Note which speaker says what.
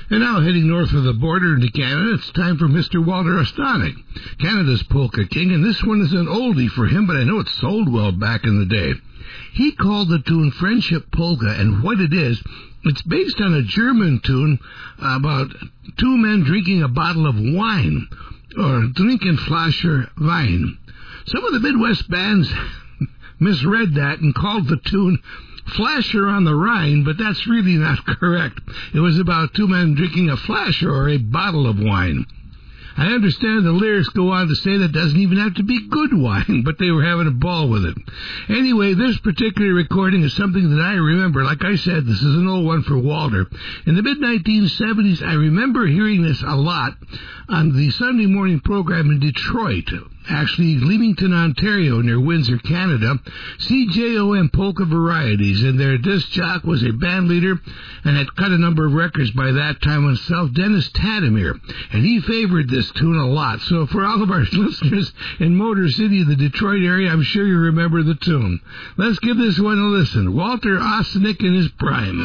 Speaker 1: And now heading north of the border into Canada, it's time for Mr. Walter Ostanek, Canada's polka king, and this one is an oldie for him, but I know it sold well back in the day. He called the tune Friendship Polka, and what it is, it's based on a German tune about two men drinking a bottle of wine, or Trinken Flasche Wein. Some of the Midwest bands misread that and called the tune Flasher on the Rhine, but that's really not correct. It was about two men drinking a flasher or a bottle of wine. I understand the lyrics go on to say that it doesn't even have to be good wine, but they were having a ball with it. Anyway, this particular recording is something that I remember. Like I said, this is an old one for Walter. In the mid-1970s, I remember hearing this a lot on the Sunday morning program in Detroit, actually Leamington, Ontario, near Windsor, Canada, CJOM Polka Varieties, and their disc jock was a band leader and had cut a number of records by that time himself, Dennis Tadimir, and he favored this tune a lot. So for all of our listeners in Motor City, the Detroit area, I'm sure you remember the tune. Let's give this one a listen. Walter Ostanek in his prime.